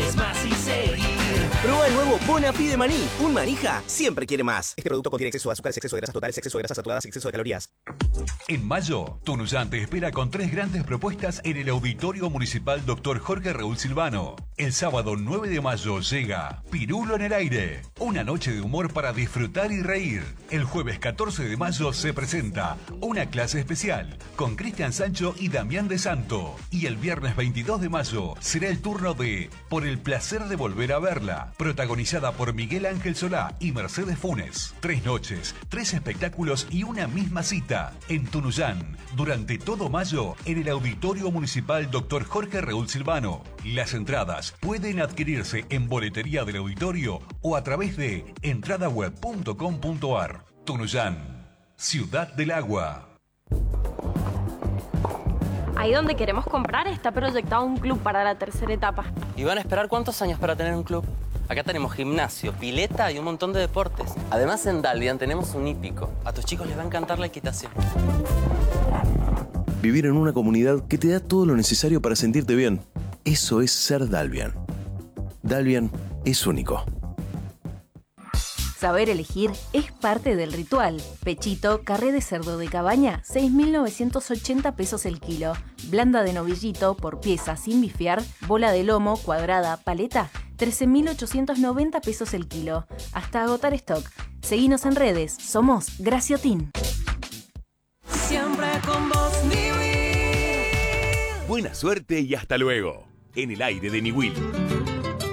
quieres más y seguir. Prueba el nuevo Bonafide de maní. Un manija siempre quiere más. Este producto contiene exceso de azúcares, exceso de grasas totales, exceso de grasas saturadas y exceso de calorías. En mayo, Tunuyán te espera con 3 grandes propuestas en el Auditorio Municipal Dr. Jorge Raúl Silvano. El sábado 9 de mayo llega Pirulo en el aire. Una noche de humor para disfrutar y reír. El jueves 14 de mayo se presenta una clase especial con Cristian Sancho y Damián de Santo. Y el viernes 22 de mayo será el turno de Por el placer de volver a verla, protagonizada por Miguel Ángel Solá y Mercedes Funes. 3 noches, 3 espectáculos y una misma cita en Tunuyán durante todo mayo en el Auditorio Municipal Dr. Jorge Raúl Silvano. Las entradas pueden adquirirse en boletería del auditorio o a través de entradaweb.com.ar. Tunuyán, Ciudad del Agua. Ahí donde queremos comprar está proyectado un club para la tercera etapa. ¿Y van a esperar cuántos años para tener un club? Acá tenemos gimnasio, pileta y un montón de deportes. Además, en Dalvian tenemos un hípico. A tus chicos les va a encantar la equitación. Vivir en una comunidad que te da todo lo necesario para sentirte bien. Eso es ser Dalvian. Dalvian es único. Saber elegir es parte del ritual. Pechito, carré de cerdo de cabaña, 6.980 pesos el kilo. Blanda de novillito por pieza sin bifiar, bola de lomo, cuadrada, paleta, 13.890 pesos el kilo. Hasta agotar stock. Seguinos en redes. Somos Graciotín. Siempre con vos, Niwil. Buena suerte y hasta luego. En el aire de Niwil.